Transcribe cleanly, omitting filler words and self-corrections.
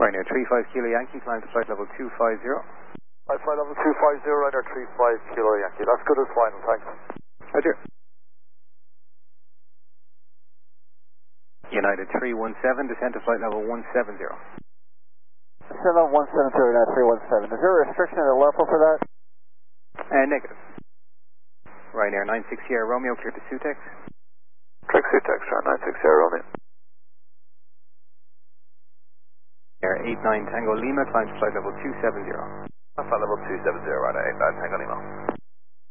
Ryanair 35 Kilo Yankee, climb to flight level 250. Flight level 250, Ryanair 35 Kilo Yankee. That's good as final, thanks. Roger. United 317, descend to flight level 170. 7170, United 317. Is there a restriction at the level for that? Negative. Ryanair 96 Sierra Romeo, clear to Sutex. Click Sutex, Ryanair 96 Sierra Romeo. Air 89 Tango Lima, climb to flight level 270. Flight level 270, Ryanair 89 Tango Lima.